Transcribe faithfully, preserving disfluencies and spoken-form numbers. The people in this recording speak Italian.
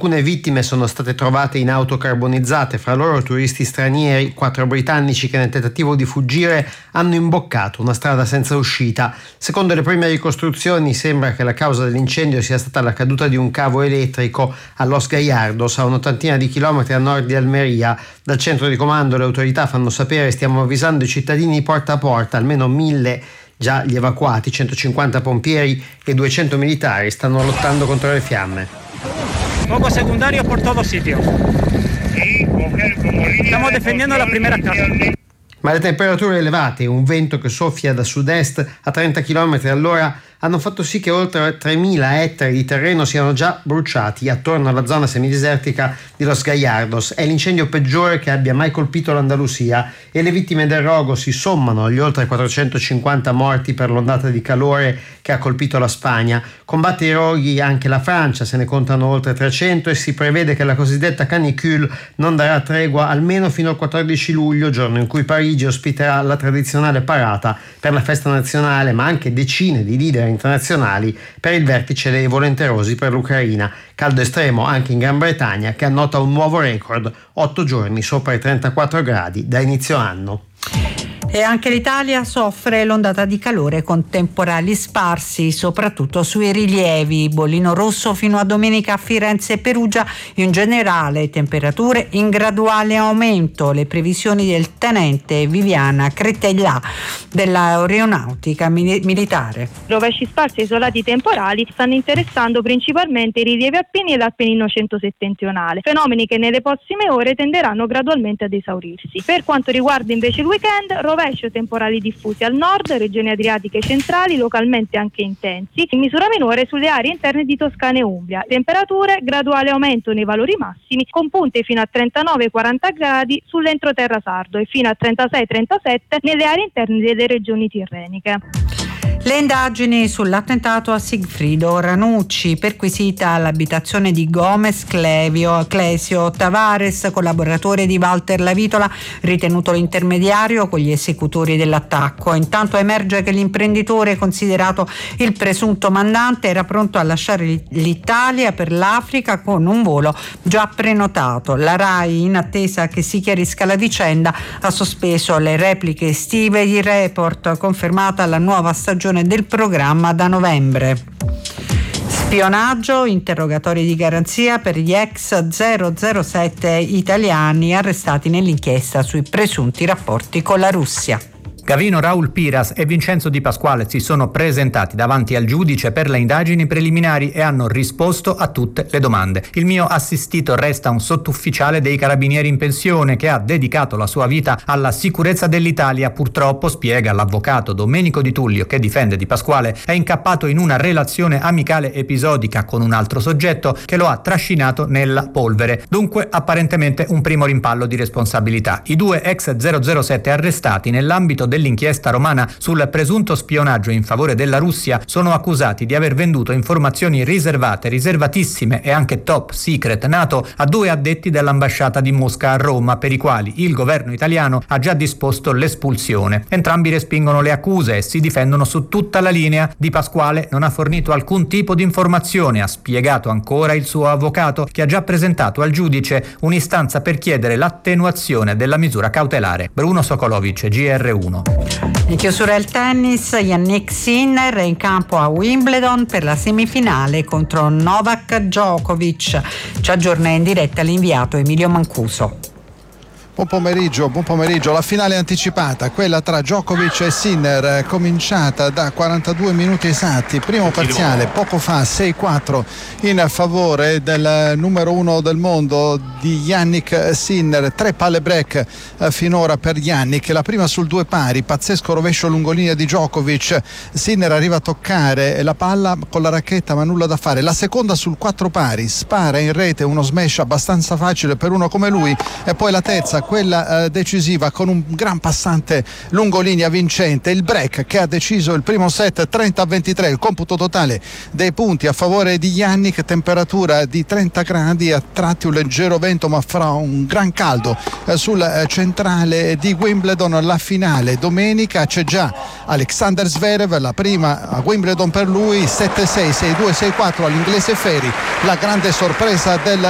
Alcune vittime sono state trovate in auto carbonizzate, fra loro turisti stranieri, quattro britannici che nel tentativo di fuggire hanno imboccato una strada senza uscita. Secondo le prime ricostruzioni sembra che la causa dell'incendio sia stata la caduta di un cavo elettrico a Los Gallardos, a un'ottantina di chilometri a nord di Almeria. Dal centro di comando le autorità fanno sapere: stiamo avvisando i cittadini porta a porta, almeno mille già gli evacuati, centocinquanta pompieri e duecento militari stanno lottando contro le fiamme. Fuego secundario por todo sitio. Stiamo difendendo la prima casa. Ma le temperature elevate e un vento che soffia da sud-est a trenta chilometri all'ora hanno fatto sì che oltre tremila ettari di terreno siano già bruciati attorno alla zona semidesertica di Los Gallardos. È l'incendio peggiore che abbia mai colpito l'Andalusia e le vittime del rogo si sommano agli oltre quattrocentocinquanta morti per l'ondata di calore che ha colpito la Spagna. Combatte i roghi anche la Francia, se ne contano oltre trecento e si prevede che la cosiddetta canicule non darà tregua almeno fino al quattordici luglio, giorno in cui Parigi ospiterà la tradizionale parata per la festa nazionale, ma anche decine di leader internazionali per il vertice dei volenterosi per l'Ucraina. Caldo estremo anche in Gran Bretagna, che annota un nuovo record, otto giorni sopra i trentaquattro gradi da inizio anno. E anche l'Italia soffre l'ondata di calore con temporali sparsi, soprattutto sui rilievi. Bollino rosso fino a domenica a Firenze e Perugia. In generale temperature in graduale aumento. Le previsioni del tenente Viviana Cretellà dell'Aeronautica Militare. Rovesci sparsi e isolati temporali stanno interessando principalmente i rilievi alpini e l'Appennino centosettentrionale, fenomeni che nelle prossime ore tenderanno gradualmente ad esaurirsi. Per quanto riguarda invece il weekend, rovesci temporali diffusi al nord, regioni adriatiche centrali, localmente anche intensi, in misura minore sulle aree interne di Toscana e Umbria. Temperature, graduale aumento nei valori massimi, con punte fino a trentanove quaranta gradi sull'entroterra sardo e fino a trentasei trentasette nelle aree interne delle regioni tirreniche. Le indagini sull'attentato a Sigfrido Ranucci, perquisita l'abitazione di Gomez Clevio, Clesio Tavares, collaboratore di Walter Lavitola, ritenuto l'intermediario con gli esecutori dell'attacco. Intanto emerge che l'imprenditore, considerato il presunto mandante, era pronto a lasciare l'Italia per l'Africa con un volo già prenotato. La RAI, in attesa che si chiarisca la vicenda, ha sospeso le repliche estive di Report, confermata la nuova stagione del programma da novembre. Spionaggio, interrogatori di garanzia per gli ex zero zero sette italiani arrestati nell'inchiesta sui presunti rapporti con la Russia. Gavino Raul Piras e Vincenzo Di Pasquale si sono presentati davanti al giudice per le indagini preliminari e hanno risposto a tutte le domande. Il mio assistito resta un sottufficiale dei carabinieri in pensione che ha dedicato la sua vita alla sicurezza dell'Italia. Purtroppo, spiega l'avvocato Domenico Di Tullio che difende Di Pasquale, è incappato in una relazione amicale episodica con un altro soggetto che lo ha trascinato nella polvere. Dunque apparentemente un primo rimpallo di responsabilità. I due ex zero zero sette arrestati nell'ambito dell'inchiesta romana sul presunto spionaggio in favore della Russia sono accusati di aver venduto informazioni riservate, riservatissime e anche top secret NATO a due addetti dell'ambasciata di Mosca a Roma, per i quali il governo italiano ha già disposto l'espulsione. Entrambi respingono le accuse e si difendono su tutta la linea. Di Pasquale non ha fornito alcun tipo di informazione, ha spiegato ancora il suo avvocato, che ha già presentato al giudice un'istanza per chiedere l'attenuazione della misura cautelare. Bruno Sokolovic, G R uno. In chiusura il tennis, Yannick Sinner è in campo a Wimbledon per la semifinale contro Novak Djokovic. Ci aggiorna in diretta l'inviato Emilio Mancuso. Buon pomeriggio, buon pomeriggio. La finale anticipata, quella tra Djokovic e Sinner, cominciata da quarantadue minuti esatti. Primo parziale poco fa, sei quattro in favore del numero uno del mondo di Yannick Sinner. Tre palle break eh, finora per Yannick. La prima sul due pari, pazzesco rovescio lungolinea di Djokovic. Sinner arriva a toccare la palla con la racchetta ma nulla da fare. La seconda sul quattro pari, spara in rete uno smash abbastanza facile per uno come lui. E poi la terza, quella eh, decisiva con un gran passante lungolinea vincente, il break che ha deciso il primo set trenta a ventitré, il computo totale dei punti a favore di Yannick. Temperatura di trenta gradi, a tratti un leggero vento ma fra un gran caldo eh, sul eh, centrale di Wimbledon. La finale domenica, c'è già Alexander Zverev, la prima a Wimbledon per lui, sette sei, sei due, sei quattro all'inglese Ferry. La grande sorpresa del